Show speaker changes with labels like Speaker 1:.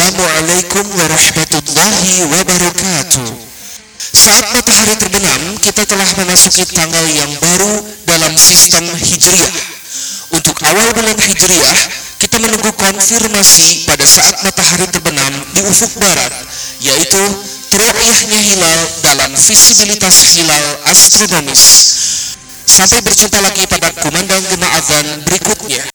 Speaker 1: Assalamualaikum warahmatullahi wabarakatuh. Saat matahari terbenam, kita telah memasuki tanggal yang baru dalam sistem Hijriah. Untuk awal bulan Hijriah, kita menunggu konfirmasi pada saat matahari terbenam di ufuk barat, yaitu teroyahnya hilal dalam visibilitas hilal astronomis. Sampai berjumpa lagi pada kumandang gema azan berikutnya.